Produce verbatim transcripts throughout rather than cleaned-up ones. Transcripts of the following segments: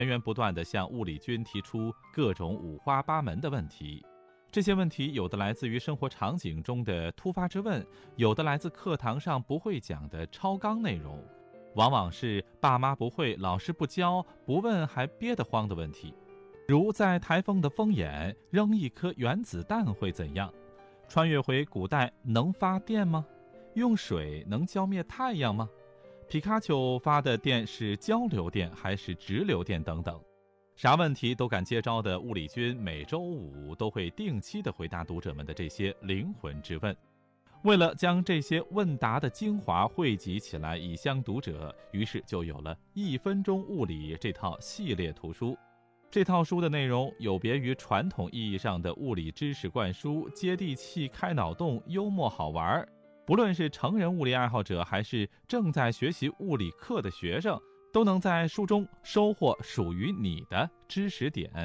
源源不断地向物理君提出各种五花八门的问题。这些问题有的来自于生活场景中的突发之问，有的来自课堂上不会讲的超纲内容，往往是爸妈不会、老师不教、不问还憋得慌的问题。如在台风的风眼扔一颗原子弹会怎样？穿越回古代能发电吗？用水能浇灭太阳吗？皮卡丘发的电是交流电还是直流电等等。啥问题都敢接招的物理君每周五都会定期地回答读者们的这些灵魂之问。为了将这些问答的精华汇集起来以相读者，于是就有了一分钟物理这套系列图书。这套书的内容有别于传统意义上的物理知识灌输，接地气、开脑洞、幽默好玩。不论是成人物理爱好者还是正在学习物理课的学生，都能在书中收获属于你的知识点。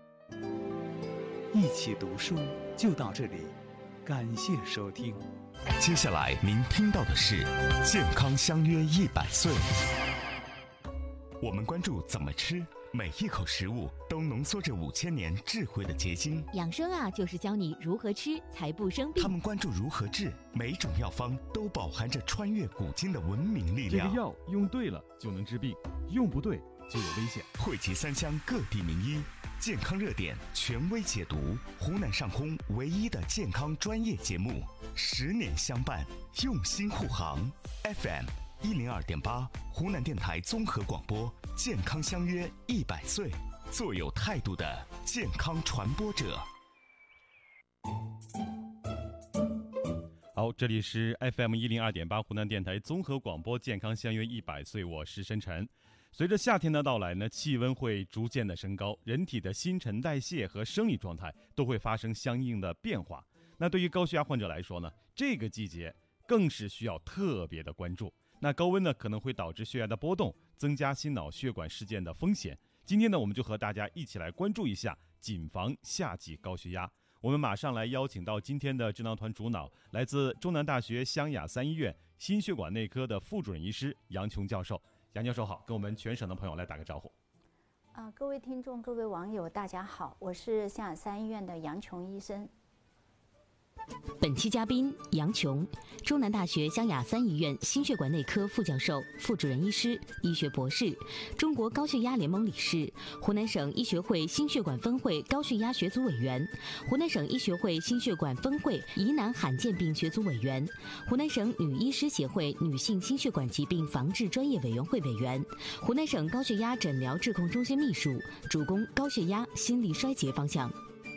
一起读书就到这里，感谢收听。 接下来您听到的是健康相约一百岁。我们关注怎么吃，每一口食物都浓缩着五千年智慧的结晶。 养生啊，就是教你如何吃才不生病。 他们关注如何治，每种药方都饱含着穿越古今的文明力量。 这个药用对了就能治病，用不对就有危险。 汇集三湘各地名医，健康热点权威解读，湖南上空唯一的健康专业节目，十年相伴，用心护航。F M 一零二点八，湖南电台综合广播，健康相约一百岁，做有态度的健康传播者。 好，这里是 F M 一零二点八湖南电台综合广播，健康相约一百岁，我是申晨。随着夏天的到来呢，气温会逐渐的升高，人体的新陈代谢和生理状态都会发生相应的变化。那对于高血压患者来说呢，这个季节更是需要特别的关注。那高温呢，可能会导致血压的波动，增加心脑血管事件的风险。今天呢，我们就和大家一起来关注一下，谨防夏季高血压。我们马上来邀请到今天的智囊团主脑，来自中南大学湘雅三医院心血管内科的副主任医师杨琼教授。杨教授好，跟我们全省的朋友来打个招呼。 啊、呃，各位听众、各位网友，大家好，我是湘雅三医院的杨琼医生。 本期嘉宾杨琼，中南大学湘雅三医院心血管内科副教授、副主任医师、医学博士，中国高血压联盟理事，湖南省医学会心血管分会高血压学组委员，湖南省医学会心血管分会疑难罕见病学组委员，湖南省女医师协会女性心血管疾病防治专业委员会委员，湖南省高血压诊疗治控中心秘书，主攻高血压、心力衰竭方向。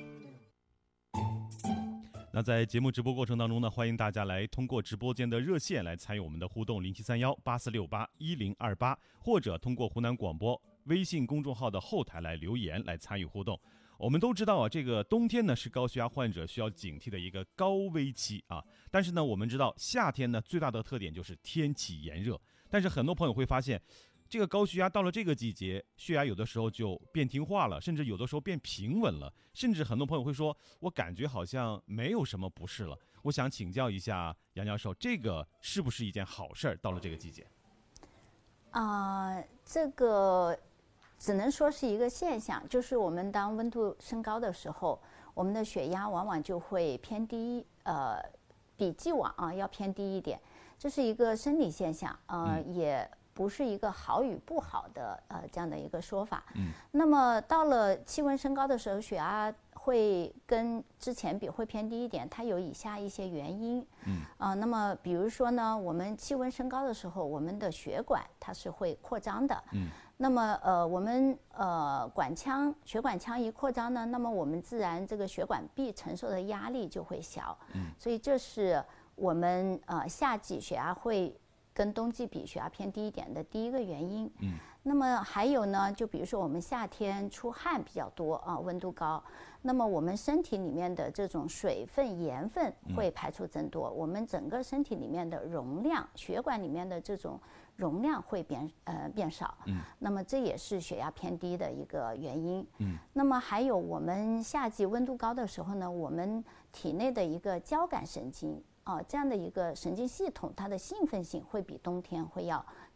那在节目直播过程当中呢，欢迎大家来通过直播间的热线来参与我们的互动，零七三幺八四六八一零二八，或者通过湖南广播微信公众号的后台来留言来参与互动。我们都知道啊，这个冬天呢是高血压患者需要警惕的一个高危期啊。但是呢，我们知道夏天呢最大的特点就是天气炎热，但是很多朋友会发现，这个高血压到了这个季节，血压有的时候就变听话了，甚至有的时候变平稳了，甚至很多朋友会说，我感觉好像没有什么不适了。我想请教一下杨教授，这个是不是一件好事儿？到了这个季节， 啊、呃，这个只能说是一个现象，就是我们当温度升高的时候，我们的血压往往就会偏低，呃，比既往啊要偏低一点，这是一个生理现象，呃，嗯、也。不是一个好与不好的呃这样的一个说法。嗯，那么到了气温升高的时候，血压会跟之前比会偏低一点，它有以下一些原因。嗯，啊、呃，那么比如说呢，我们气温升高的时候，我们的血管它是会扩张的。嗯，那么呃我们呃管腔血管腔一扩张呢，那么我们自然这个血管壁承受的压力就会小。嗯，所以这是我们呃夏季血压会跟冬季比血压偏低一点的第一个原因。嗯，那么还有呢，就比如说我们夏天出汗比较多啊，温度高，那么我们身体里面的这种水分、盐分会排出增多，嗯、我们整个身体里面的容量，血管里面的这种容量会变呃变少。嗯，那么这也是血压偏低的一个原因。嗯，那么还有我们夏季温度高的时候呢，我们体内的一个交感神经。啊，这样的一个神经系统，它的兴奋性会比冬天会要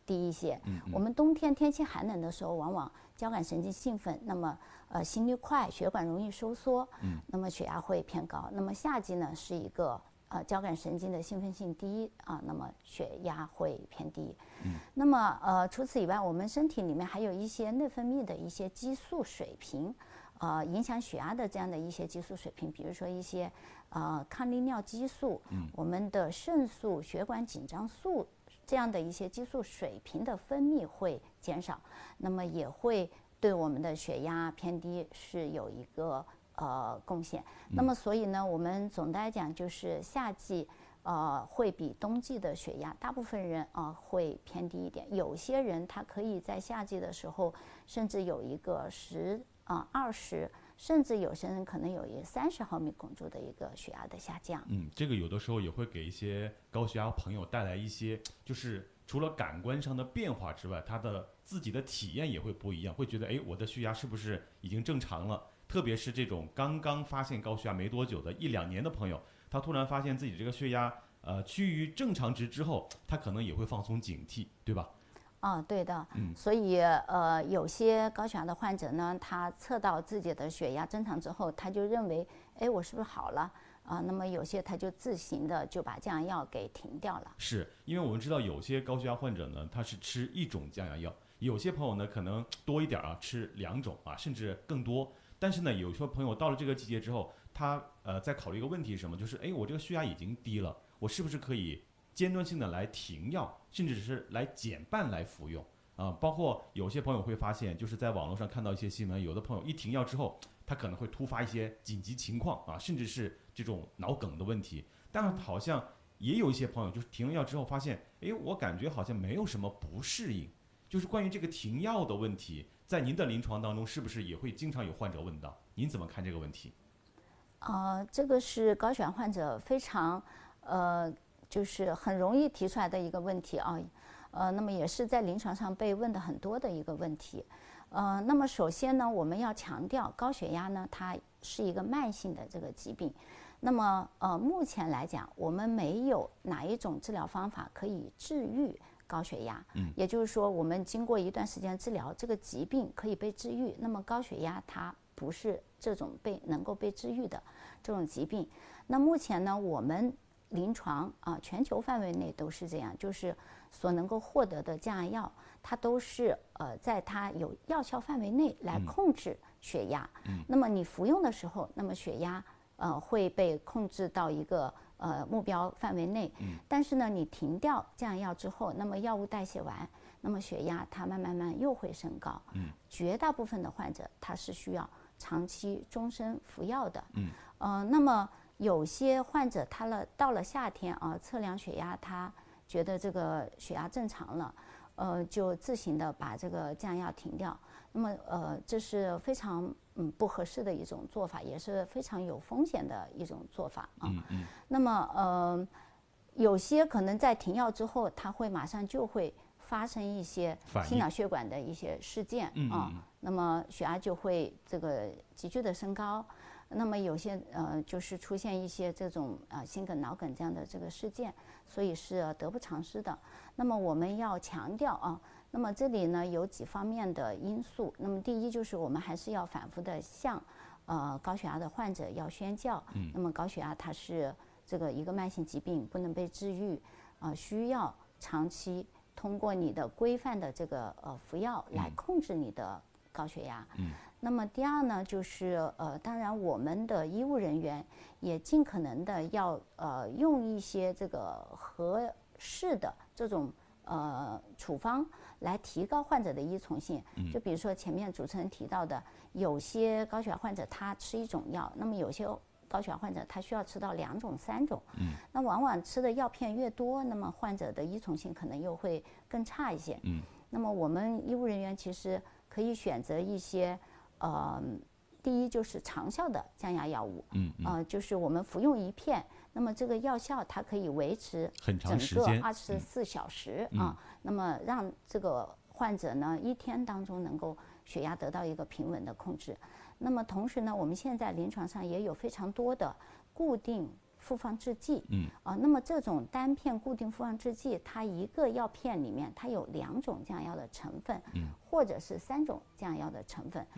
低一些。 嗯嗯我们冬天天气寒冷的时候，往往交感神经兴奋，那么呃心率快，血管容易收缩， 嗯， 那么血压会偏高。那么夏季呢是一个呃交感神经的兴奋性低啊，那么血压会偏低。 嗯， 那么呃除此以外，我们身体里面还有一些内分泌的一些激素水平。呃，影响血压的这样的一些激素水平，比如说一些呃抗利尿激素， 嗯， 我们的肾素、血管紧张素这样的一些激素水平的分泌会减少，那么也会对我们的血压偏低是有一个呃贡献。那么所以呢，我们总的来讲就是夏季呃会比冬季的血压，大部分人啊、呃、会偏低一点，有些人他可以在夏季的时候甚至有一个十。啊，二十，甚至有些人可能有一三十毫米汞柱的一个血压的下降。 嗯，这个有的时候也会给一些高血压朋友带来一些，就是除了感官上的变化之外，他的自己的体验也会不一样，会觉得，哎，我的血压是不是已经正常了？特别是这种刚刚发现高血压没多久的一两年的朋友，他突然发现自己这个血压呃趋于正常值之后，他可能也会放松警惕，对吧？ 啊，对的， 嗯， 所以呃，有些高血压的患者呢，他测到自己的血压正常之后，他就认为，哎，我是不是好了啊？那么有些他就自行的就把降压药给停掉了。 是因为我们知道有些高血压患者呢，他是吃一种降压药，有些朋友呢可能多一点啊，吃两种啊，甚至更多。但是呢，有些朋友到了这个季节之后，他呃在考虑一个问题是什么？就是哎，我这个血压已经低了，我是不是可以间断性的来停药，甚至是来减半来服用啊？包括有些朋友会发现，就是在网络上看到一些新闻，有的朋友一停药之后，他可能会突发一些紧急情况啊，甚至是这种脑梗的问题。但是好像也有一些朋友就是停了药之后发现，哎，我感觉好像没有什么不适应。就是关于这个停药的问题，在您的临床当中，是不是也会经常有患者问到？您怎么看这个问题？ 呃，这个是高血压患者非常呃。就是很容易提出来的一个问题啊，呃，那么也是在临床上被问的很多的一个问题，呃，那么首先呢，我们要强调高血压呢，它是一个慢性的这个疾病，那么呃，目前来讲，我们没有哪一种治疗方法可以治愈高血压， 嗯， 也就是说，我们经过一段时间治疗，这个疾病可以被治愈，那么高血压它不是这种被能够被治愈的这种疾病，那目前呢，我们临床啊，全球范围内都是这样，就是所能够获得的降压药，它都是呃在它有药效范围内来控制血压。 嗯， 那么你服用的时候，那么血压呃会被控制到一个呃目标范围内。 嗯， 但是呢，你停掉降压药之后，那么药物代谢完，那么血压它慢慢慢又会升高。 嗯， 绝大部分的患者他是需要长期终身服药的。 嗯， 呃，那么有些患者他了到了夏天啊，测量血压，他觉得这个血压正常了，呃，就自行的把这个降压药停掉。那么呃，这是非常嗯不合适的一种做法，也是非常有风险的一种做法啊。 嗯嗯。 那么呃，有些可能在停药之后，他会马上就会发生一些心脑血管的一些事件啊， 嗯嗯嗯， 那么血压就会这个急剧的升高。那么有些呃，就是出现一些这种呃心梗、脑梗这样的这个事件，所以是得不偿失的。那么我们要强调啊，那么这里呢有几方面的因素。那么第一就是我们还是要反复的向呃高血压的患者要宣教， 嗯， 那么高血压它是这个一个慢性疾病，不能被治愈，啊、呃，需要长期通过你的规范的这个呃服药来控制你的高血压。 嗯。 那么第二呢，就是呃，当然我们的医务人员也尽可能的要呃用一些这个合适的这种呃处方来提高患者的依从性。就比如说前面主持人提到的，有些高血压患者他吃一种药，那么有些高血压患者他需要吃到两种、三种。 嗯。 那往往吃的药片越多，那么患者的依从性可能又会更差一些。 嗯。 那么我们医务人员其实可以选择一些。呃，第一就是长效的降压药物， 嗯嗯， 呃，就是我们服用一片，那么这个药效它可以维持很长时整间， 个二十四小时、 嗯、 啊，那么让这个患者呢一天当中能够血压得到一个平稳的控制。那么同时呢，我们现在临床上也有非常多的固定复方制剂。 嗯啊，那么这种单片固定复方制剂，它一个药片里面它有两种降药的成分， 嗯， 或者是三种降药的成分。